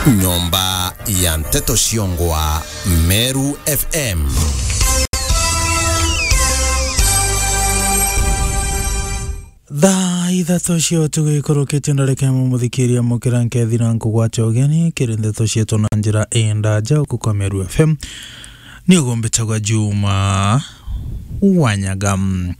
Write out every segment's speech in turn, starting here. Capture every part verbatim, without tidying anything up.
Nyomba ya Mteto Shiongwa, Meru F M. Tha ithatũ cio tũgĩkorũkĩte ndareke mũthikĩria mũkĩranke thina nkũgwate ũgeni kĩrĩndĩto cietũ na njĩra ĩndaja ũkũkwa Meru F M nĩ ũgũmbĩtagwa Juma Wanyagam.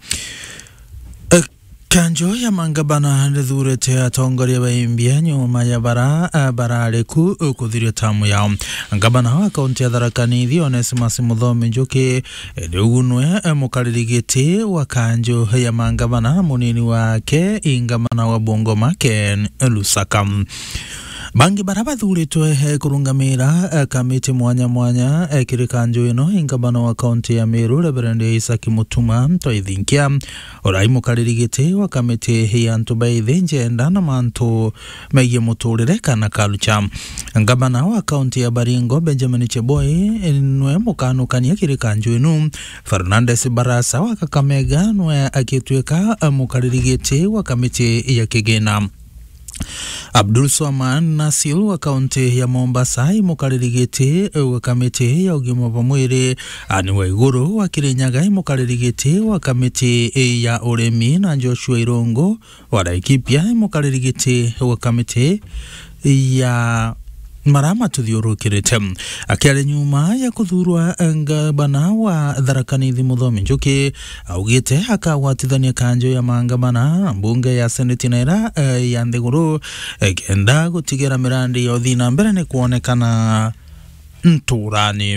Kanjo ya mangabana ndithurete atongoria baimbia nyuma ya bara baraleku ukuthiria tamu yao. Ngabana wa kaunti ya Tharaka Nithi Onesmus Muthomi Njuki ndiugunwe mukaririgiti wa kanjo ya mangabana munini wake ingabana wa Bungoma Ken Lusaka. Bangi baraba thuritwe kurungamira kamiti mwanya mwanya kiri kanjo ino ingabana wa kaunti ya Meru Reverend Isaac Mutuma Ntoithinkia orai mukaririgiti wa kamiti ya Ntubaithi njenda na mantu meiye muturire kana culture. Ngabana wa kaunti ya Baringo Benjamin Cheboy nwe mukanukania kiri kanjo ino. Fernandez Barasa wa Kakamega nwe akitweka mukaririgiti wa kamiti ya Kigena. Abdul Swaman Nasil wa kaunti ya Mombasa mukaririgiti wa kamiti ya ugima wa mwiri. Ani wa iguru wa Kirinyaga mukaririgiti wa kamiti ya uremi na Joshua Irongo wa Laikipia mukaririgiti wa kamiti ya marama tuthiurukirite. Akiari nyuma ya kuthurwa ngabana wa Tharaka Nithi Muthomi Njuki augite akawatithania kanjo ya mangabana mbunge ya Senate naira uh, ya Nthiguru kenda gutigira mirandi ya uthina mbere ni kuonekana nturani.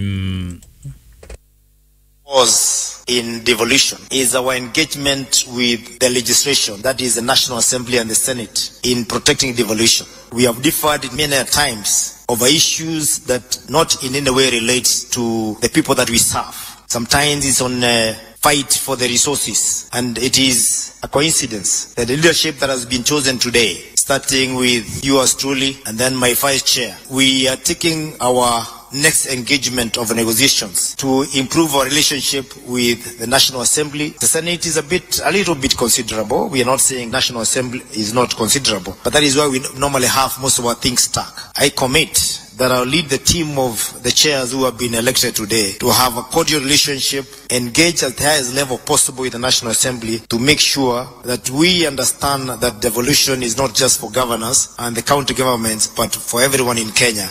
Was in devolution is our engagement with the legislation, that is the National Assembly and the Senate, in protecting devolution. We have differed many times over issues that not in any way relate to the people that we serve. Sometimes it's on a fight for the resources, and it is a coincidence that the leadership that has been chosen today, starting with yours truly and then my vice chair, we are taking our next engagement of negotiations to improve our relationship with the National Assembly. The Senate is a bit, a little bit considerable. We are not saying National Assembly is not considerable, but that is why we normally have most of our things stuck. I commit that I'll lead the team of the chairs who have been elected today to have a cordial relationship, engage at the highest level possible with the National Assembly to make sure that we understand that devolution is not just for governors and the county governments, but for everyone in Kenya.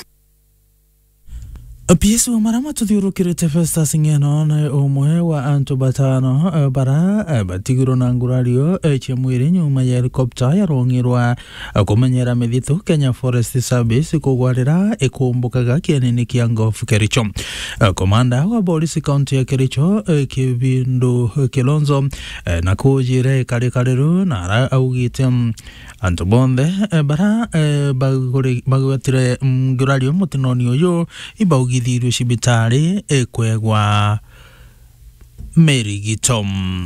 Piesi wa marama tuthiurukirite Festa Singeno na umwe wa antu batano bara batigiro na ngurario che mwiri nyuma ya helikopta ya rongirwa kumenyera mithithu Kenya Forest Service kugwarira ikumbukaga kienini kia Ngofu Kericho. Komanda wa polisi kaunti ya Kericho Kibindu Kilonzo na kujire karikariru na ara augite antu bonde bara bagwatire ngurario mutinoni uyu ibaugi thiru cibitari ekwegwa Merigitom.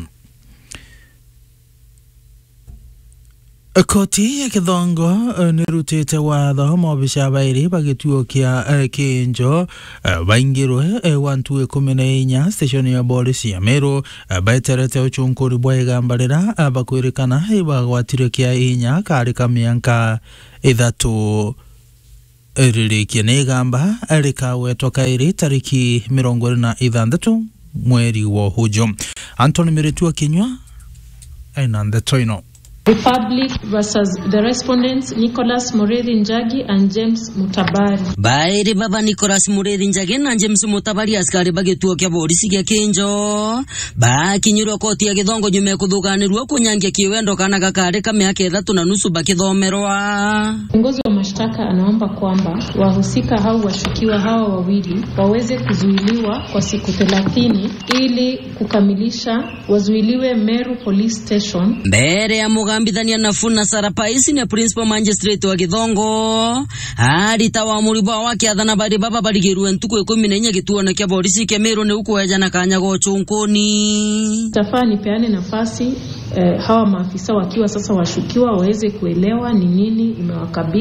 Koti ya Kithongo nirutite watho mobisha bairi bagituo kia Kinjo baingirwe wantu ikumi na inya station ya polisi ya Meru baiterete uchunkuri bwa igambarira bakwirikana ibagwatire kia inya kari kamyanka ithatu ririkia negamba rikawetwa kairi tariki mirongo na ithandatu mweri wa hujo. Anthony Miritua Kinywa aina ndetoino. Republic versus the respondents Nicholas Murithi Njagi and James Mutabari. Bairi baba Nicholas Murithi Njagi na James Mutabari askari bagituo kia polisi kia Kinjo ba kinyirwa koti ya Githongo nyume kuthuganirwa kunyangia kiwendo kana gakari kamyaka ithatu na nusu bakithomerwa. Kiongozi wa mashtaka anaomba kwamba wahusika hao washukiwa hawa wawili waweze kuzuiliwa kwa siku thelathini ili kukamilisha wazuiliwe Meru Police Station. Mbere ya Mbithania Nafuna Sarapaisi ni principal magistrate wa Githongo harita wa muribo wake athana bari baba barigirwe ntuko ikumi na inya gituo na kia polisi kia Meru ni ukweja na kanyago chunkoni. Tafani peane nafasi eh, hawa maafisa wakiwa sasa washukiwa waweze kuelewa ni nini imewakabidhi na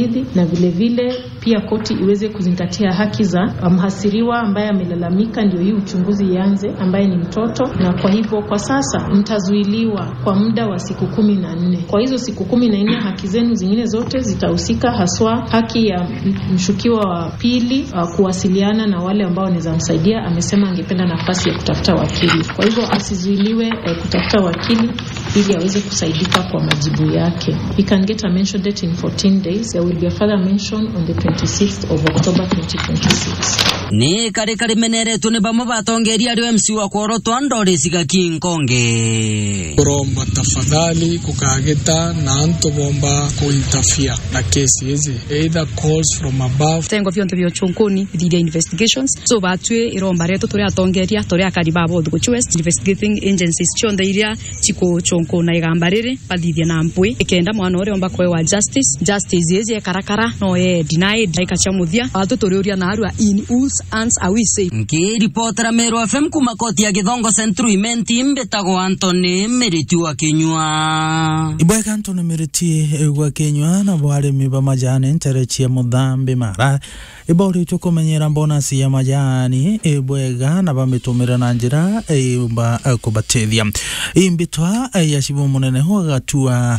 na vile vile pia koti iweze kuzingatia haki za mhasiriwa ambaye amelalamika, ndio hii uchunguzi ianze, ambaye ni mtoto. Na kwa hivyo kwa sasa mtazuiliwa kwa muda wa siku kumi na nne. Kwa hizo siku kumi na nne haki zenu zingine zote zitahusika, haswa haki ya mshukiwa wa pili uh, kuwasiliana na wale ambao wanaweza msaidia. Amesema angependa nafasi ya kutafuta wakili, kwa hivyo asizuiliwe uh, kutafuta wakili ili aweze kusaidika kwa majibu yake. He can get a mention date in fourteen days. There will be a further mention on the twenty-sixth of October twenty twenty-six. Ni kare kare menere tune bamo batongeria ryo M C wa kworo twandore siga kinkonge kuromba tafadhali kukageta na anto bomba kuintafia na kesi hizi either calls from above tengo vyonto byo chonkoni the investigations so batwe iromba reto tore atongeria tore akariba bodo ku West investigating agencies chonda iria chiko chonko na igambarire padithia na mpwe ikenda mwana ore omba kwe wa justice justice yeze karakara no ye denied ikachamuthia atu tore uria na arua in us ans awise nki reporter Meru F M kumakoti ya Githongo Central imenti mbetago Anthony Meriti wa Kenywa ibweka Anthony Meriti wa Kenywa na bwale miba majani nterechia mudhambi mara ibori tukumenyera bonus ya majani ibwega na bametumira na njira imba kubatethia imbitwa ya shibu munene ho gatua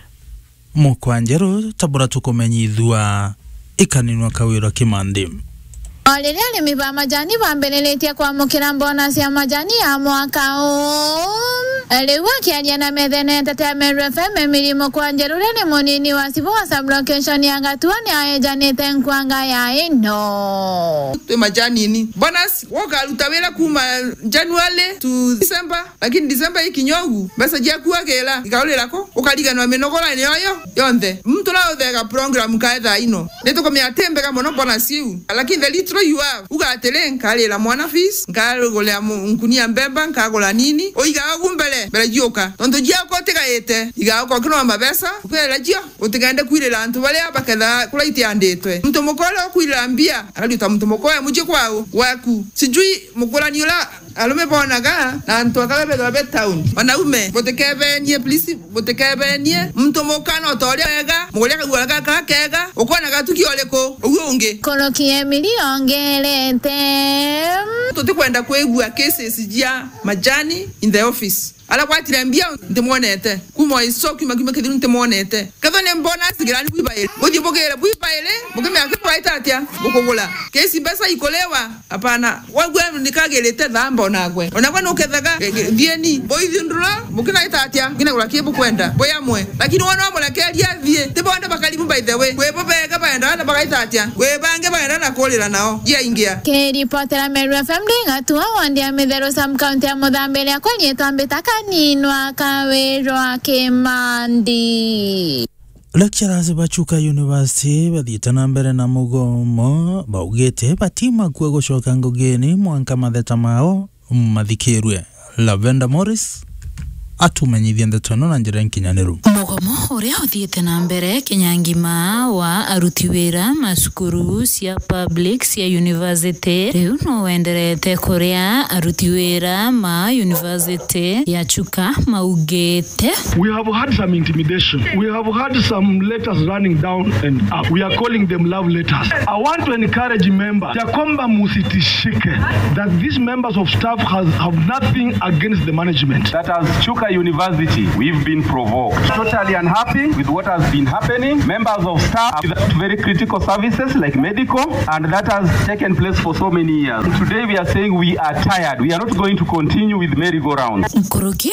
mukwanjero tabura tukumenyithua ikaninwa kawira Kimandi. Olele alimiba majani bambeleletia kwa mukira bonus ya majani ya mwaka huu. Elewa kialia na medhene tete Meru F M milimo kwa njerule ni monini wa sibu wa sublocation ya gatua ni aejani tenkwanga ya ino. Tue majani ini. Bonus, waka utawela kuma January to December. Lakini December hiki nyongu. Basa jia kuwa kela. Ikaule lako. Ukaliga na menokola ni yoyo. Yonde. Mtu lao dhega program kaedha ino. Neto kome atembe kama no bonus yu. Lakini the little you have. Uka atele nkale la mwana fees. Nkale gole mkunia mbeba. Nkagola nini. Oiga wagumbele. Bela jioka. Tonto jia kote ka ete. Iga wako kino mabesa. Ukwela jia. Utikande kuile la antu wale hapa kada kula iti andetwe. Mtu mokolo kuile ambia. Akali uta mtu mokolo muje kwao. Waku. Sijui mkola niola. Alume bonaga na antu akalabe dobe town. Wanaume. Botekebe nye please. Botekebe nye. Mtu mokano otole ega. Mkoleka gualaga kakega. Ukona gatuki oleko. Uonge. Koloki Emily ongelete. Tote kwenda kwegua cases jia majani in the office. Ala kwa tirambia ntemonete kumo isoki makima kedinu ntemonete kadone mbona sigirani buibaile bodi bogele buibaile bogeme akipwa itatia bokogola kesi besa ikolewa hapana wagwe nikagelete dhamba onagwe onagwe nokedhaga vieni boidhindura bokina itatia kina ula kibu kwenda boyamwe lakini wana molekelia vie tebonda bakalimu by the way kwebobeka baenda na bakaitatia kwebange baenda na kolera nao jia ingia ke reporter Meru F M ngatuwa wandia medero sam county ya Mudhambele akwenye tambe taka ninwa kawero Kimandi. Lecturers bachuka University baditana mbere na mugomo baugete batima kwa gushoka ngogeni mwanka matheta mao mathikirwe. Lavenda Morris atumenyithia ndetono na njira nkinyaniru mugomo uria uthiete na mbere kinyangima wa aruti wira masukuru cia public cia university riu no wenderete kuria aruti wira ma university ya Chuka maugete. We have had some intimidation. We have had some letters running down and up. We are calling them love letters. I want to encourage members ya kwamba musitishike that these members of staff has, have nothing against the management. That as Chuka University, we've been provoked. Totally unhappy with what has been happening. Members of staff with very critical services like medical, and that has taken place for so many years. Today we are saying we are tired. We are not going to continue with merry-go-rounds. Uh,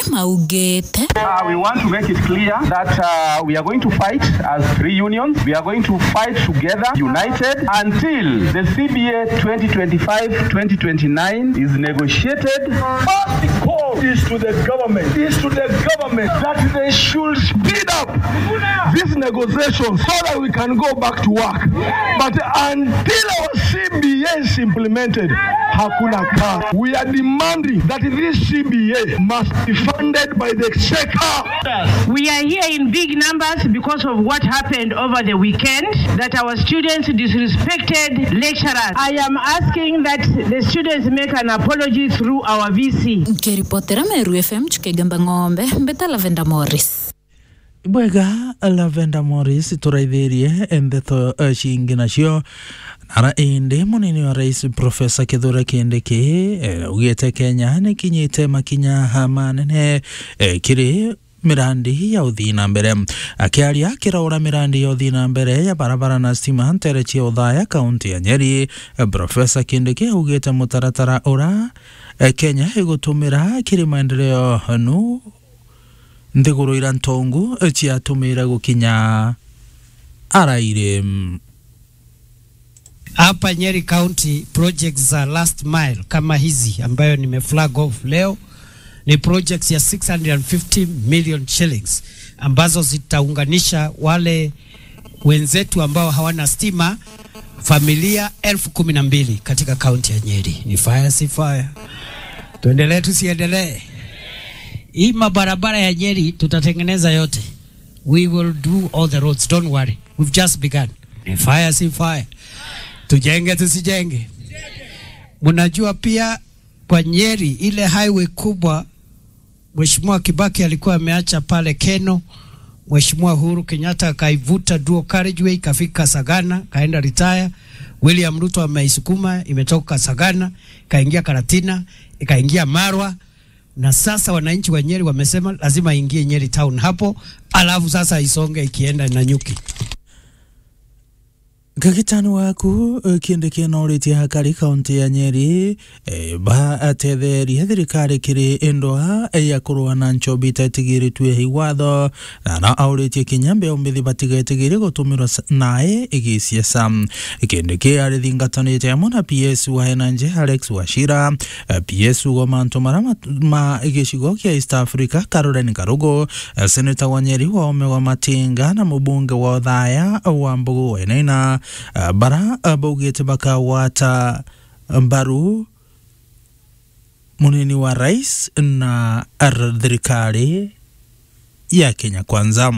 we want to make it clear that uh, we are going to fight as three unions. We are going to fight together, united, until the C B A twenty twenty-five twenty twenty-nine is negotiated. All the call is to the government, is to the government that they should speed up this negotiation so that we can go back to work. But until our C B A is implemented, hakuna kaa. We are demanding that this C B A must be funded by the exchequer. We are here in big numbers because of what happened over the weekend, that our students disrespected lecturers. I am asking that the students make an apology through our V C. Keripotera Meru F M chukegamba ngombe mbeta Lavenda Morris. Bwega Lavenda Morris turaithirie endeto shingi nacio nara indi munini wa rais Profesa Kithure Kindiki ugite Kenya ni kinyite makinya manene kiri mirandi ya uthina mbere akiaria kiraura mirandi ya uthina mbere ya barabara na stima nterechi uthaya kaunti ya Nyeri. Profesa Kindiki ugite mutaratara ura Kenya igutumira kiri maendeleo nu ndiguru ira ntongu chia tumira gukinya araire. Hapa Nyeri County projects za last mile kama hizi ambayo nimeflag off leo ni projects ya six hundred fifty million shillings ambazo zitaunganisha wale wenzetu ambao hawana stima familia elfu kumi na mbili katika county ya Nyeri. Ni fire si fire. Tuendelee tusiendelee. Hii mabarabara ya Nyeri tutatengeneza yote. We will do all the roads, don't worry. We've just begun. Ni fire si fire. Tujenge tusijenge. Mnajua pia kwa Nyeri ile highway kubwa Mheshimiwa Kibaki alikuwa ameacha pale Keno, Mheshimiwa Uhuru Kenyatta akaivuta dual carriageway kafika Sagana, kaenda retire. William Ruto ameisukuma imetoka Sagana, kaingia Karatina, ikaingia Marwa, na sasa wananchi wa Nyeri wamesema lazima ingie Nyeri town hapo, alafu sasa isonge ikienda na Nyuki. Gagitano waku Kindiki noriti hakari kaunti ya Nyeri e, ba atetheri thirikari kiri indoa e, ya kurua na nchobi tetigiritwe hiwatho na na auriti kinyambe umbithi batigetigiri gutumirwa nae igicia sam. Kindiki ari thingatanite amona P S wa Henanje Alex Wachira, P S wa mantu marama ma igicigo kia East Africa Caroline Karugo, seneta wa Nyeri wa ome wa Matinga na mbunge wa Othaya wa Mbugu Wenaina. Uh, bara uh, baugete baka wata mbaru munini wa rais na ardhirikari ya Kenya Kwanza.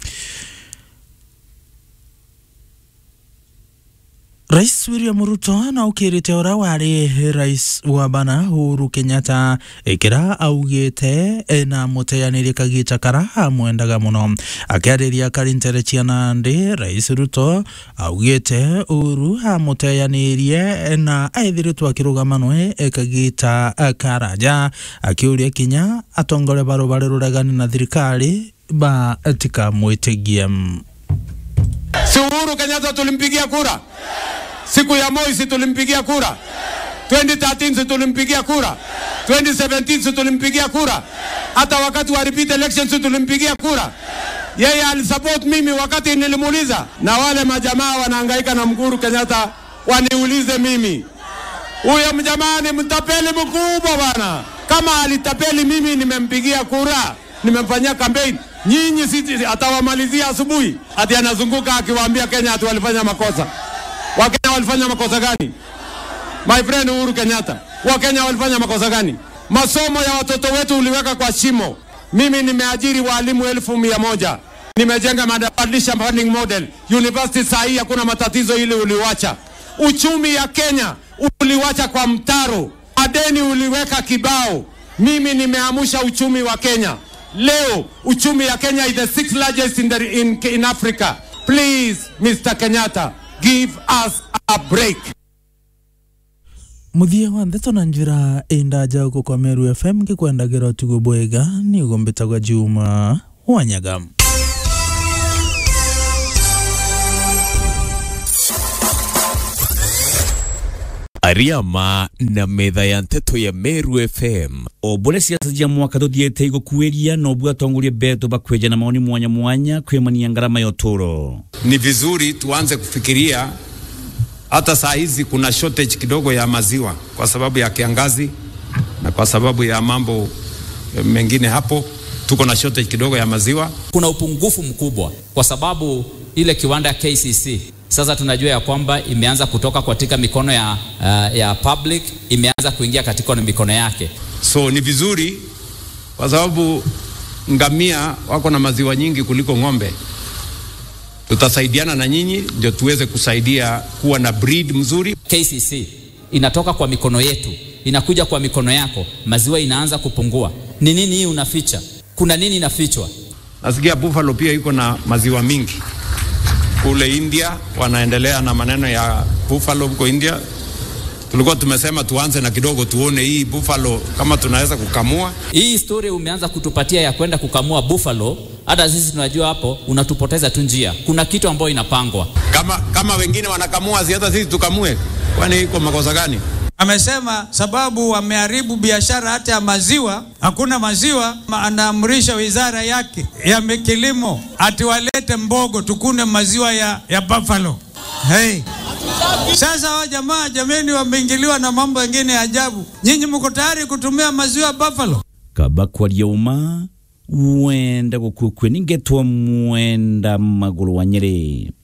Rais William Ruto na ukirite ora wari rais wa bana Uhuru Kenyatta ekira augite na muteyaniri kagita kara mwendaga muno akariria karintere chiana ndi Rais Ruto augite Uhuru ha muteyanirie na aithiritwa akirugamanwe ekagita karaja akiuria Kenya atongole baro bare ruragani na thirikari ba tika mwitegie. Si Uhuru Kenyatta tulimpigia kura? Siku ya Moi si tulimpigia kura? twenty thirteen si tulimpigia kura? twenty seventeen si tulimpigia kura? Hata wakati wa repeat election si tulimpigia kura? Yeye alisupport mimi wakati nilimuuliza, na wale majamaa wanahangaika na Uhuru Kenyatta waniulize mimi. Huyo mjamaa ni mtapeli mkubwa bana. Kama alitapeli mimi nimempigia kura, nimemfanyia campaign. Nyinyi sisi atawamalizia asubuhi. Ati anazunguka akiwaambia Kenya ati walifanya makosa. Wakenya walifanya makosa gani? My friend Uhuru Kenyatta, Wakenya walifanya makosa gani? Masomo ya watoto wetu uliweka kwa shimo. Mimi nimeajiri walimu elfu mia moja. Nimejenga mabadilisha funding model. University sahi hakuna matatizo ile uliwacha. Uchumi ya Kenya uliwacha kwa mtaro. Madeni uliweka kibao. Mimi nimeamusha uchumi wa Kenya. Leo uchumi ya Kenya is the sixth largest in, the, in, in Africa. Please, Mister Kenyatta, give us a break. Muthia wa ndeto na njira enda jago kwa Meru F M kikwenda gero tugo Bwega ni ugombeta kwa Juma Wanyaga. Ariama na metha ya nteto ya Meru F M. Obole siasa jia mwaka tuthiete igo kueria na obua tongulie beto bakweja na maoni mwanya mwanya kwemania ngarama yotoro. Ni vizuri tuanze kufikiria hata saa hizi kuna shortage kidogo ya maziwa kwa sababu ya kiangazi na kwa sababu ya mambo mengine hapo, tuko na shortage kidogo ya maziwa. Kuna upungufu mkubwa kwa sababu ile kiwanda ya K C C sasa tunajua ya kwamba imeanza kutoka katika mikono ya uh, ya public, imeanza kuingia katika mikono yake. So ni vizuri kwa sababu ngamia wako na maziwa nyingi kuliko ng'ombe. Tutasaidiana na nyinyi ndio tuweze kusaidia kuwa na breed mzuri. K C C inatoka kwa mikono yetu, inakuja kwa mikono yako, maziwa inaanza kupungua. Ni nini hii unaficha? Kuna nini inafichwa? Nasikia buffalo pia iko na maziwa mingi. Kule India wanaendelea na maneno ya buffalo huko India. Tulikuwa tumesema tuanze na kidogo tuone hii buffalo kama tunaweza kukamua. Hii story umeanza kutupatia ya kwenda kukamua buffalo, hata sisi tunajua hapo unatupoteza tu njia. Kuna kitu ambayo inapangwa. Kama kama wengine wanakamua, si hata sisi tukamue. Kwani iko makosa gani? Amesema sababu wameharibu biashara hata ya maziwa, hakuna maziwa, anaamrisha wizara yake ya kilimo ati walete mbogo tukune maziwa ya, ya buffalo. Hey. Sasa wa jamaa jameni wameingiliwa na mambo mengine ya ajabu. Nyinyi mko tayari kutumia maziwa ya buffalo? Kaba kwa lioma wenda gukukwe ningetwa mwenda maguru wa Nyeri.